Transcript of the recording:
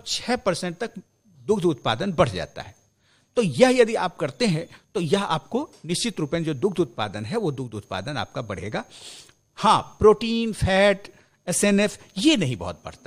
6% तक दुग्ध उत्पादन बढ़ जाता है। तो यह यदि आप करते हैं तो यह आपको निश्चित रूप में जो दुग्ध उत्पादन है वो दुग्ध उत्पादन आपका बढ़ेगा। हाँ, प्रोटीन, फैट, SNF ये नहीं बहुत बढ़ता है।